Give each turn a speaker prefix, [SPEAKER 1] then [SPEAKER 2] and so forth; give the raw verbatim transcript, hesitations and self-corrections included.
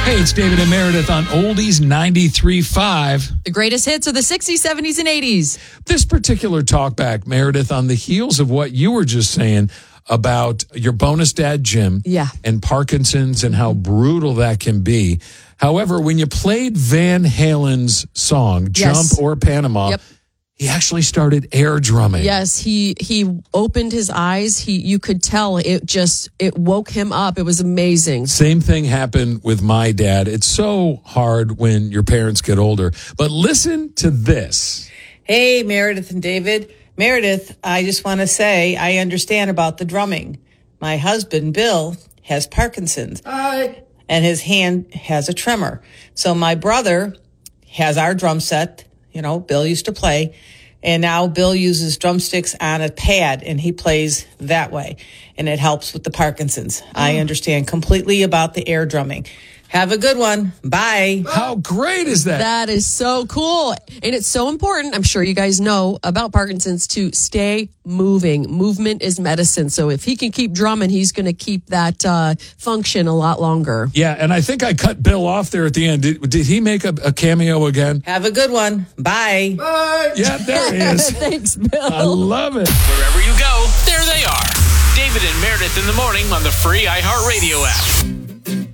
[SPEAKER 1] Hey, it's David and Meredith on Oldies ninety-three point five.
[SPEAKER 2] The greatest hits of the sixties, seventies, and eighties.
[SPEAKER 1] This particular talkback, Meredith, on the heels of what you were just saying about your bonus dad, Jim,
[SPEAKER 2] Yeah.
[SPEAKER 1] and Parkinson's and how brutal that can be. However, when you played Van Halen's song, Jump
[SPEAKER 2] Yes.
[SPEAKER 1] or Panama,
[SPEAKER 2] Yep.
[SPEAKER 1] he actually started air drumming.
[SPEAKER 2] Yes, he he opened his eyes. He you could tell it just it woke him up. It was amazing.
[SPEAKER 1] Same thing happened with my dad. It's so hard when your parents get older. But listen to this.
[SPEAKER 3] Hey, Meredith and David. Meredith, I just want to say I understand about the drumming. My husband, Bill, has Parkinson's. Hi. And his hand has a tremor. So my brother has our drum set. You know, Bill used to play. And now Bill uses drumsticks on a pad, and he plays that way. And it helps with the Parkinson's. I understand completely about the air drumming. Have a good one. Bye.
[SPEAKER 1] How great is that?
[SPEAKER 2] That is so cool. And it's so important. I'm sure you guys know about Parkinson's to stay moving. Movement is medicine. So if he can keep drumming, he's going to keep that uh, function a lot longer.
[SPEAKER 1] Yeah, and I think I cut Bill off there at the end. Did, did he make a, a cameo again?
[SPEAKER 3] Have a good one. Bye.
[SPEAKER 1] Bye. Yeah, there he is.
[SPEAKER 2] Thanks, Bill.
[SPEAKER 1] I love it.
[SPEAKER 4] Wherever you go, there they are. David and Meredith in the morning on the free iHeartRadio app.